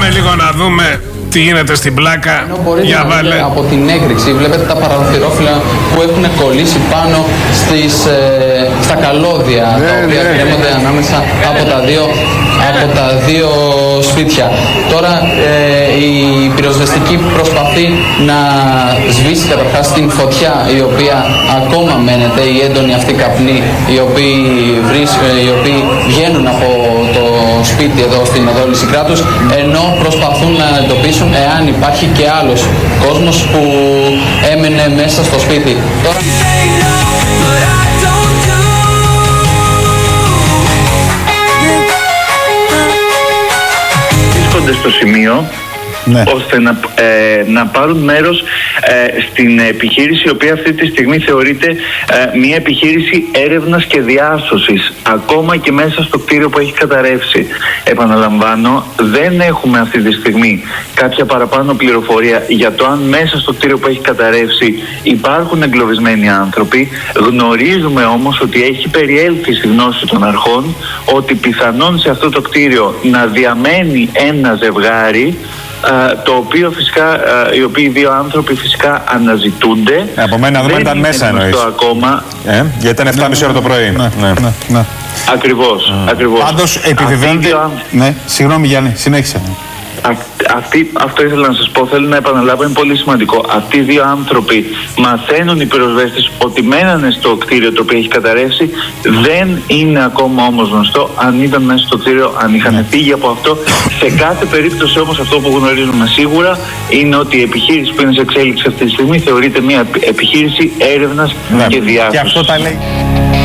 Πάμε λίγο να δούμε τι γίνεται στην πλάκα. Για βάλε. Από την έκρηξη βλέπετε τα παραθυρόφυλλα που έχουν κολλήσει πάνω στα καλώδια, τα οποία κρέμονται ανάμεσα από τα δύο σπίτια. Τώρα η πυροσβεστική προσπαθεί να σβήσει καταρχάς την φωτιά, η οποία ακόμα μένεται, η έντονη αυτή καπνή, οι οποίοι βγαίνουν από το σπίτι εδώ στην οδό Λυσικράτους, ενώ προσπαθούν να εντοπίσουν εάν υπάρχει και άλλος κόσμος που έμενε μέσα στο σπίτι. Τώρα... βρίσκονται στο σημείο, ναι, ώστε να πάρουν μέρος στην επιχείρηση, η οποία αυτή τη στιγμή θεωρείται μια επιχείρηση έρευνας και διάσωσης, ακόμα και μέσα στο κτίριο που έχει καταρρεύσει. Επαναλαμβάνω, δεν έχουμε αυτή τη στιγμή κάποια παραπάνω πληροφορία για το αν μέσα στο κτίριο που έχει καταρρεύσει υπάρχουν εγκλωβισμένοι άνθρωποι. Γνωρίζουμε όμως ότι έχει περιέλθει στη γνώση των αρχών ότι πιθανόν σε αυτό το κτίριο να διαμένει ένα ζευγάρι, το οποίο φυσικά, οι οποίοι δύο άνθρωποι φυσικά αναζητούνται. Από μένα δεν ήταν μέσα εννοείς. Ακόμα. Γιατί ήταν 7.30 ώρα το πρωί. Ναι. Ακριβώς. Πάντως επιβεβαιώνεται. Ναι, συγγνώμη Γιάννη, συνέχισε. Αυτό ήθελα να σας πω, θέλω να επαναλάβω, είναι πολύ σημαντικό. Αυτοί οι δύο άνθρωποι μαθαίνουν οι πυροσβέστες ότι μένανε στο κτίριο το οποίο έχει καταρρεύσει. Δεν είναι ακόμα όμως γνωστό αν ήταν μέσα στο κτίριο, αν είχαν φύγει από αυτό. Σε κάθε περίπτωση όμως αυτό που γνωρίζουμε σίγουρα είναι ότι η επιχείρηση που είναι σε εξέλιξη αυτή τη στιγμή θεωρείται μια επιχείρηση έρευνας και διάσωσης. Και αυτό τα λέει.